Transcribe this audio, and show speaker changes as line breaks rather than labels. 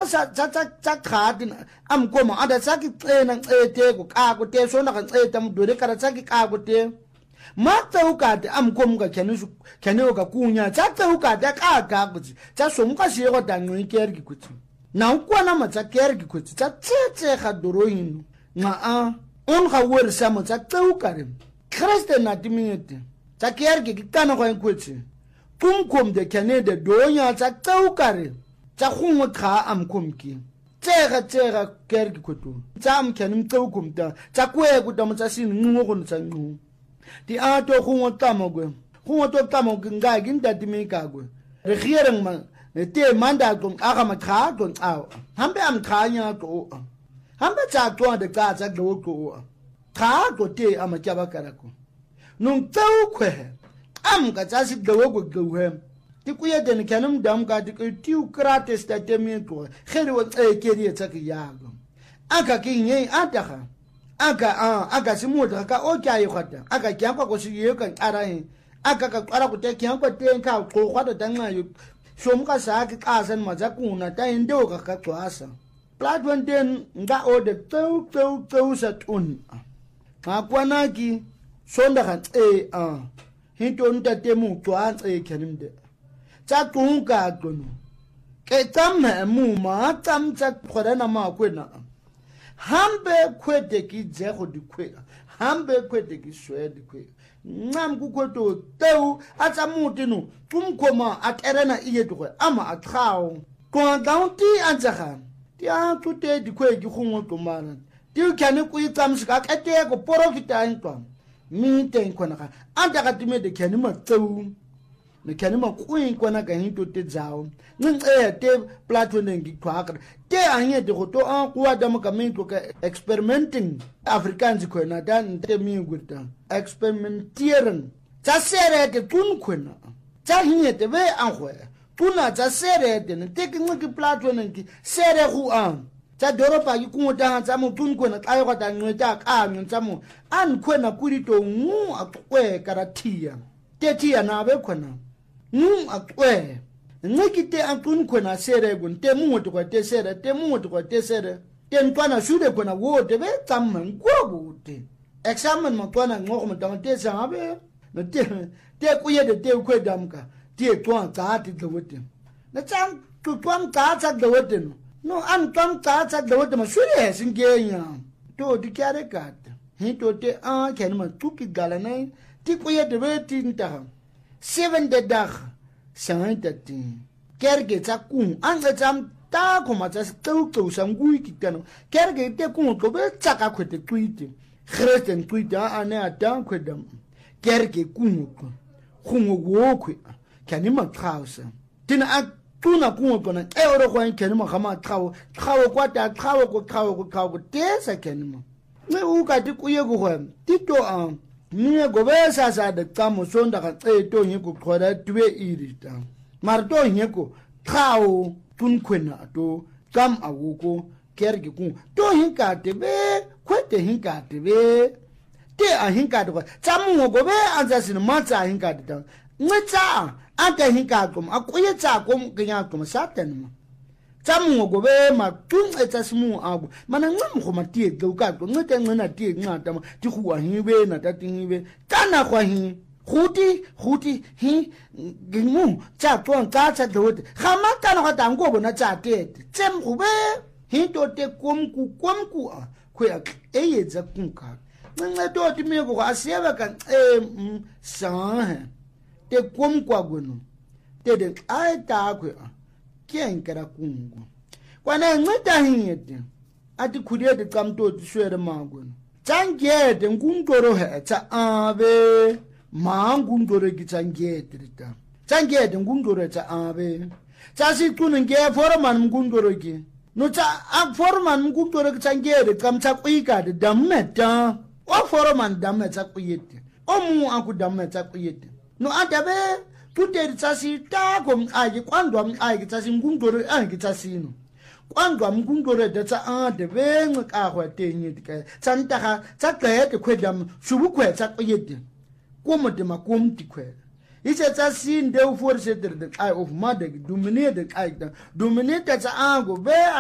sa khadi amkoma ada saki xena nxete ku ka ku te sona ka nxeta mudore kara saki ka ku te matsa ukade amkom ka kene ka kunya tsatsa ukade ka ka kutsi tsa somuka shego danwe kerki kutsi na ukwana matsa kerki kutsi tsa tsetse ga dorohino nga on ga wor samo tsa ukare Christ na timete tsa kerki kitana go kutsi kumkom de kene de donya tsa ukare tsa khungo kha amkom ki tsega kerki kutu tsa amkene mtsukum ta tsa kwe kutama tsa sini ngo go tsa ngo di ato khungo tamogwe nga ginda dimikagwe regering man te manda kum aga makha don aw hambe am khanya to hambe tsa to de ka tsa do ko kha to te am tjaba karako nun tawkwe am ka tsa si do ko gwe ti kuye den kanum dam ga ti tiu krates ta temi ko khere wo keri tsa ki yago aka kinye ataha aka simuda ka okya yikhata aka kyangwa ko siyo kan arahin aka ka qara ku te kyangwa te ka ko khwata tangayo shomka saki qasan mazakuna ta indo ka qwasa platwan den nga ode tau satun akwanaki sonda kan hinto nta temu twa kenimde tsa tunka tono ke tamme mu ma tsa khorana ma kwena hambe kwete ki dzego dikwe hambe kwete ki swede kwe ngam ku kweto teu atsa mutino tumkoma aterena iyedwe ama atrao ko daunti anzaga dia tute dikwe ki khungo tomana ti kane ku itsamsika kete ko porokita ntwa mi ten kona ka anda ka timede kane ma teu ne kane ma kuin kona ka hinto te dzao nge te platform ngi kwaka te anye de goto an kwa da makamento ka experimenting africans ko na dan te mi gurta experimenteren ta sere de tun kona ta hinye te be an khwe tuna ta sere de ne te ngi platform ngi sere hu an ta doropa yi ku ta tsa mo tun kona ayo ka da ngeta ka ngi tsa mo an kona kurito ngu akwe karatia te tia na be kona akwe ngikite antun kona sere gun te mutu kwa te sere te ntwana shude kona wote be tamman gogo te examen mo twana ngoko mo te sabe no te kuye de te kwe damka te twan ta ti dowote na cham tu twan ta dowote no an twan ta dowote ma shure singenya to di kare kat hito te ken ma tuki galana ti kuye de be tinta 7 de dag sanitati kerge tsa kun anga tsam ta ko ma tsa tau sangui kitano kerge te kun ko be tsaka kwete twiti khresten twita ane ata kwedam kerge kun ko khungo go kwe kani ma khausa tina atuna kun ko na euro ko kani ma khama khawo ko te sa kani ma me u ka ti kuye go tito niye gobe sasa de kamo sonda ka to nyeko khoda twe irita marto nyeko khao tun kwena to kam awuko kergi ku to hinka te be kwete hinka te be te a hinka to tamu gobe anzasin matsa hinka te ngitsa anta hinka kom akuye tsa kom kenya kom satan tamu gobe ma tun etsa simu agu mana ngam go matie gauka to ngete ngena tie ngata ma ti khu hibe na ta tibe tana kwa hi khuti hi gimu tsa ton tsa dote khama tana ga dango bona tsa te tsem gobe hi to te komku khu ya eyetsa kunka nce to ti me go aseba kan sa te komku agono te de ai ta khu kien kara kungu kwana ngita hinyete ati kurie de kamto tshwere magun tsangete ngundoro he tsa abe mangundoro gitsangete rita tsangete ngundoro tsa abe tsa sikunu nge forman ngundoro gi no tsa a forman ngundoro gitsangete kamtsa kuika de dameta o forman dameta kuyete o mu aku dameta kuyete no adabe tuter tsasi ta kom aji kwandwa aji tsasi ngundoro aji tsasino kwandwa ngundoro de tsa de benga ka hwa tenye dika tsanta ga tsa tlete kwedam shubu kwe tsa kuyede komo de makom tikwe ise tsasi nde u forse de ai of mother dominate ai dominate tsa ango be